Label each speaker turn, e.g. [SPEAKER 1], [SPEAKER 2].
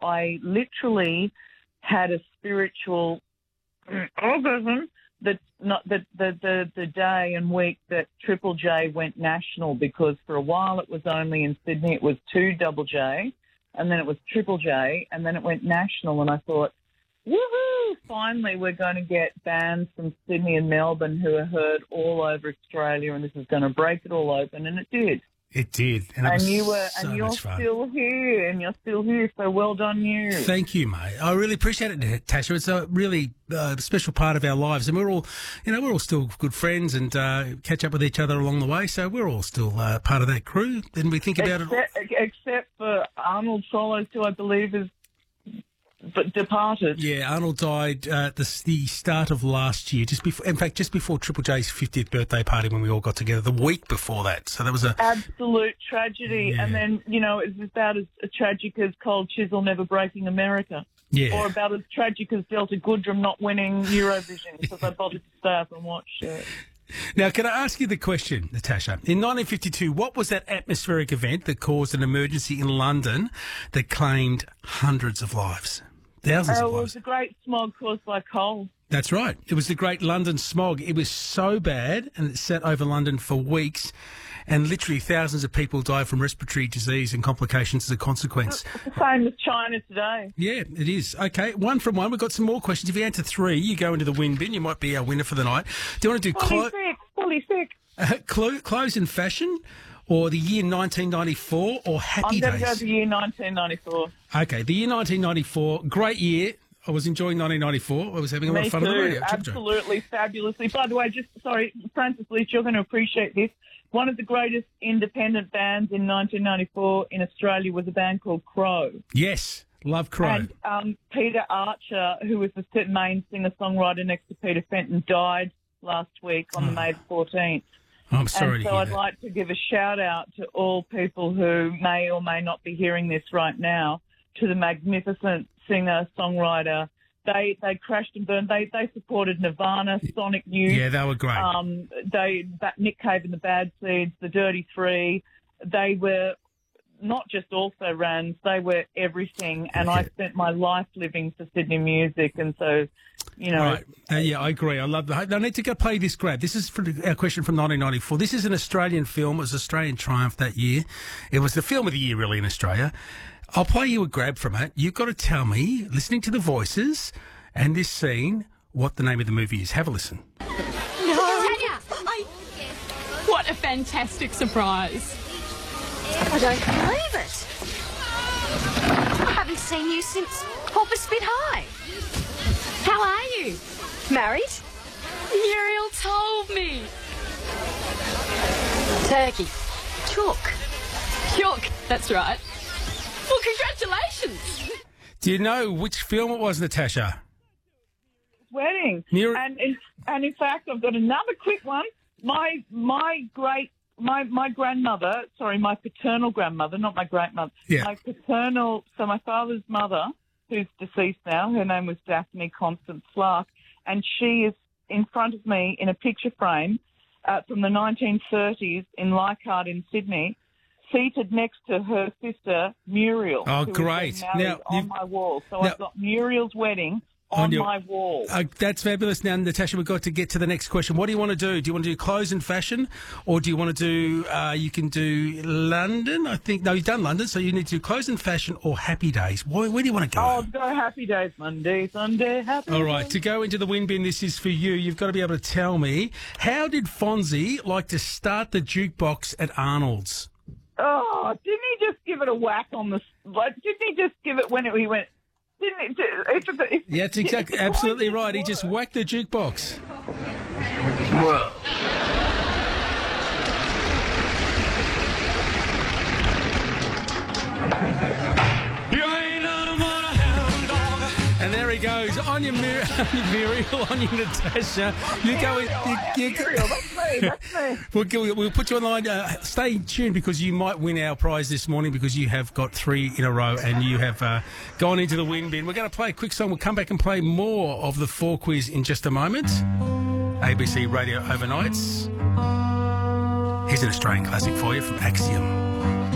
[SPEAKER 1] I literally had a spiritual orgasm the day and week that Triple J went national, because for a while it was only in Sydney. It was 2JJ, and then it was Triple J, and then it went national. And I thought, woohoo! Finally, we're going to get bands from Sydney and Melbourne who are heard all over Australia, and this is going to break it all open, and it did.
[SPEAKER 2] It did,
[SPEAKER 1] and you're still here, and you're still here. So well done, you.
[SPEAKER 2] Thank you, mate. I really appreciate it, Tasha. It's a really special part of our lives, and we're all still good friends and catch up with each other along the way. So we're all still part of that crew. And we think about it,
[SPEAKER 1] except for Arnold Solos, who I believe is departed.
[SPEAKER 2] Yeah, Arnold died at the start of last year, just before Triple J's 50th birthday party, when we all got together, the week before that. So that was an
[SPEAKER 1] absolute tragedy. Yeah. And then, it's about as tragic as Cold Chisel never breaking America.
[SPEAKER 2] Yeah.
[SPEAKER 1] Or about as tragic as Delta Goodrem not winning Eurovision, because I bothered to stay up and watch it.
[SPEAKER 2] Now, can I ask you the question, Natasha? In 1952, what was that atmospheric event that caused an emergency in London that claimed hundreds of lives? Thousands of lives.
[SPEAKER 1] It was the Great Smog caused by coal.
[SPEAKER 2] That's right. It was the Great London Smog. It was so bad, and it sat over London for weeks, and literally thousands of people died from respiratory disease and complications as a consequence.
[SPEAKER 1] It's the same as China today.
[SPEAKER 2] Yeah, it is. Okay, 1 from 1. We've got some more questions. If you answer 3, you go into the win bin. You might be our winner for the night. Do you want to do
[SPEAKER 1] fully sick.
[SPEAKER 2] Clothes and fashion, or the year 1994, or Happy Days?
[SPEAKER 1] I'm going to go the year 1994.
[SPEAKER 2] Okay, the year 1994, great year. I was enjoying 1994. I was having a lot of fun on the radio.
[SPEAKER 1] Absolutely, fabulously. By the way, Francis Leach, you're going to appreciate this. One of the greatest independent bands in 1994 in Australia was a band called Crow.
[SPEAKER 2] Yes, love Crow.
[SPEAKER 1] And Peter Archer, who was the main singer-songwriter next to Peter Fenton, died last week on the May 14th.
[SPEAKER 2] I'm sorry to hear
[SPEAKER 1] I'd like to give a shout-out to all people who may or may not be hearing this right now, to the magnificent singer-songwriter. They crashed and burned. They supported Nirvana, Sonic Youth.
[SPEAKER 2] Yeah, they were great.
[SPEAKER 1] Nick Cave and the Bad Seeds, the Dirty Three. They were not just also-rans, they were everything. And I spent my life living for Sydney music, and so,
[SPEAKER 2] Right. Yeah, I agree. I love that. I need to go play this grab. This is our question from 1994. This is an Australian film. It was Australian Triumph that year. It was the film of the year, really, in Australia. I'll play you a grab from it. You've got to tell me, listening to the voices and this scene, what the name of the movie is. Have a listen.
[SPEAKER 3] No. What a fantastic surprise.
[SPEAKER 4] I don't believe it. I haven't seen you since Hopper Spit High.
[SPEAKER 3] How are you?
[SPEAKER 4] Married?
[SPEAKER 3] Muriel told me.
[SPEAKER 4] Turkey. Chook.
[SPEAKER 3] Chook, that's right. Well, congratulations.
[SPEAKER 2] Do you know which film it was, Natasha?
[SPEAKER 1] Wedding. And in fact, I've got another quick one. My grandmother, my paternal grandmother, not my great-mother.
[SPEAKER 2] Yeah.
[SPEAKER 1] My father's mother, who's deceased now, her name was Daphne Constance Clark, and she is in front of me in a picture frame from the 1930s in Leichhardt in Sydney, seated next to her sister, Muriel.
[SPEAKER 2] Oh, great.
[SPEAKER 1] Now, on my wall. So I've got Muriel's wedding on my wall.
[SPEAKER 2] That's fabulous. Now, Natasha, we've got to get to the next question. What do you want to do? Do you want to do clothes and fashion, or do you want to do, you can do London, I think. No, you've done London, so you need to do clothes and fashion or Happy Days. Where do you want to go?
[SPEAKER 1] I'll go Happy Days, Monday, Sunday, Happy Days.
[SPEAKER 2] All right, to go into the win bin, this is for you. You've got to be able to tell me, how did Fonzie like to start the jukebox at Arnold's?
[SPEAKER 1] Oh, didn't he just give it a whack on the... Didn't he just give it when he went... Didn't he...
[SPEAKER 2] Yeah, that's exactly, absolutely right. He just whacked the jukebox.
[SPEAKER 5] Whoa.
[SPEAKER 2] And there he goes. On your Muriel, on your Natasha. You go in.
[SPEAKER 1] Muriel, that's me.
[SPEAKER 2] We'll put you on the line. Stay tuned, because you might win our prize this morning, because you have got 3 in a row and you have gone into the win bin. We're going to play a quick song. We'll come back and play more of the 4 quiz in just a moment. ABC Radio Overnights. Here's an Australian classic for you from Axiom.